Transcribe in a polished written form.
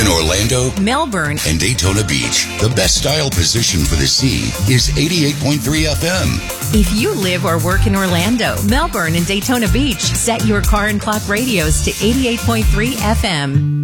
Orlando, Melbourne, and Daytona Beach, the best style position for the sea is 88.3 FM. If you live or work in Orlando, Melbourne, and Daytona Beach, set your car and clock radios to 88.3 FM.